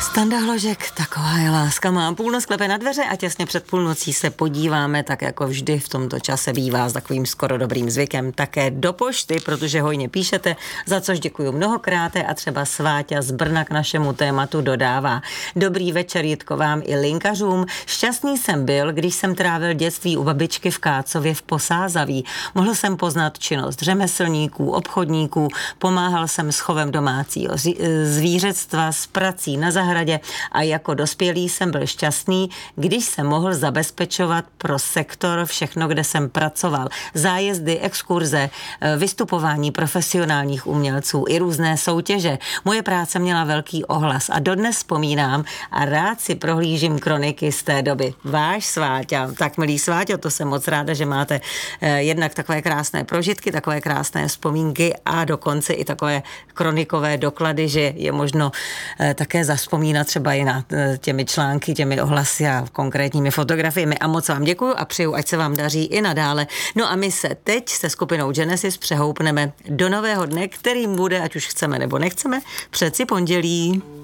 Standa Hložek, taková je láska. Mám půlnoc klepe na dveře a těsně před půlnocí se podíváme, tak jako vždy v tomto čase bývá s takovým skoro dobrým zvykem, také do pošty, protože hojně píšete, za což děkuju mnohokrát a třeba Sváťa z Brna k našemu tématu dodává. Dobrý večer, Jitko, vám i linkařům. Šťastný jsem byl, když jsem trávil dětství u babičky v Kácově v Posázaví. Mohl jsem poznat činnost řemeslníků, obchodníků, pomáhal jsem s chovem domácího zvířectva, s prací na zahradě a jako dospělý jsem byl šťastný, když jsem mohl zabezpečovat pro sektor všechno, kde jsem pracoval. Zájezdy, exkurze, vystupování profesionálních umělců i různé soutěže. Moje práce měla velký ohlas a dodnes vzpomínám a rád si prohlížím kroniky z té doby. Váš Sváťa. Tak milý Sváťo, to jsem moc ráda, že máte jednak takové krásné prožitky, takové krásné vzpomínky a dokonce i takové kronikové doklady, že je možno také zavzpomínat třeba i na těmi články, těmi ohlasy a konkrétními fotografiemi. A moc vám děkuju a přeju, ať se vám daří i nadále. No a my se teď se skupinou Genesis přehoupneme do nového dne, kterým bude, ať už chceme nebo nechceme, přeci pondělí.